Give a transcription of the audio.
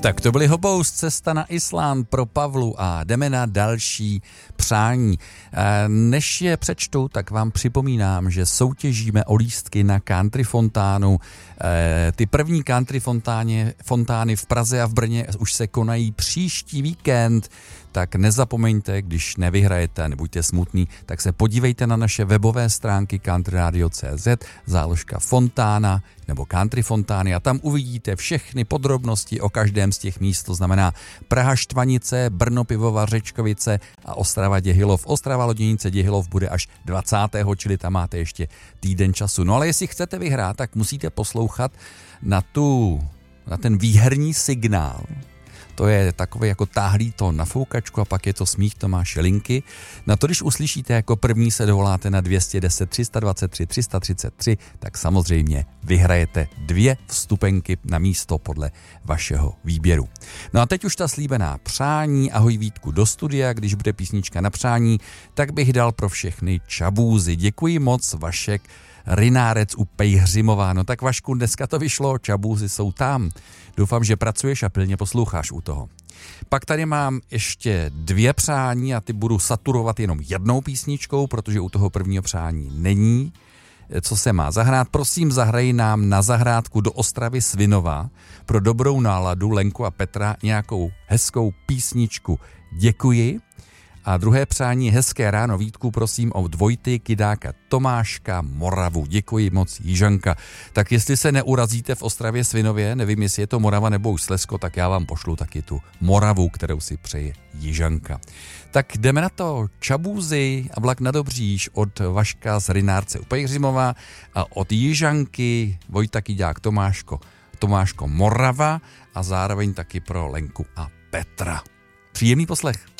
Tak to byly Hobous, Cesta na Islанд pro Pavlu a jdeme na další přání. Než je přečtu, tak vám připomínám, že soutěžíme o lístky na country fontánu. Ty první country fontány v Praze a v Brně už se konají příští víkend, tak nezapomeňte, když nevyhrajete, nebuďte smutní, tak se podívejte na naše webové stránky countryradio.cz, záložka fontána nebo country fontány a tam uvidíte všechny podrobnosti o každém z těch míst, to znamená Praha Štvanice, Brno Pivovar, Řečkovice a Ostrava Děhilov. Ostrava Loděnice Děhilov bude až 20. čili tam máte ještě týden času. No ale jestli chcete vyhrát, tak musíte poslouchat na ten výherní signál. To je takový jako táhlý tón na foukačku a pak je to smích Tomáše Linky. Na to, když uslyšíte jako první se dovoláte na 210 323 333, tak samozřejmě vyhrajete 2 vstupenky na místo podle vašeho výběru. No a teď už ta slíbená přání. Ahoj Vítku do studia, když bude písnička na přání, tak bych dal pro všechny Čabůzy. Děkuji moc, Vašek Rynárec u Pejhřimova. No tak Vašku, dneska to vyšlo, Čabůzy jsou tam. Doufám, že pracuješ a pilně posloucháš u toho. Pak tady mám ještě 2 přání a ty budu saturovat jenom jednou písničkou, protože u toho prvního přání není. Co se má zahrát? Prosím, zahraj nám na zahrádku do Ostravy Svinova pro dobrou náladu Lenku a Petra nějakou hezkou písničku. Děkuji. A druhé přání, hezké ráno Vítku, prosím od Vojty Kydáka Tomáška Moravu. Děkuji moc, Jižanka. Tak jestli se neurazíte v Ostravě Svinově, nevím, jestli je to Morava nebo už Slezsko, tak já vám pošlu taky tu Moravu, kterou si přeje Jižanka. Tak jdeme na to. Čabůzy a Vlak na Dobříž od Vaška z Rynárce u Pejhřimova a od Jižanky Vojta Kydák Tomáško Morava a zároveň taky pro Lenku a Petra. Příjemný poslech.